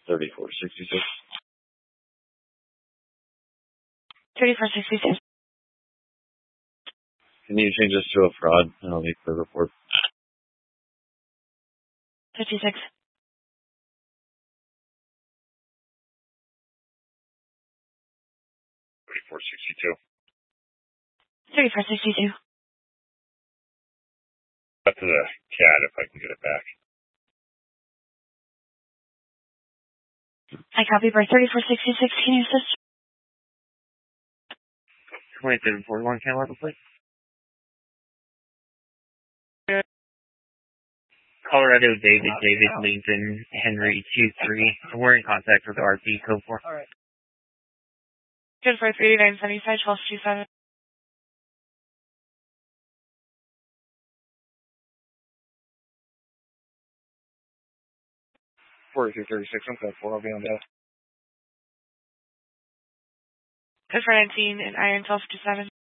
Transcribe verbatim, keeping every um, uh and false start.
thirty-four sixty-six. thirty-four sixty-six. Can you change this to a fraud and I'll make the report? fifty-six. thirty-four sixty-two. thirty-four sixty-two. Up to the C A D if I can get it back. I copy for thirty-four sixty-six. Can you assist? twenty-seven forty-one, can I level, please? Colorado David, David, Lincoln, Henry, two three. We're in contact with R P, code four. All right. Good for three nine seventy-five, twelve two seven. forty-two thirty-six, I'm code four, I'll be on that. Good for nineteen and iron twelve two seven.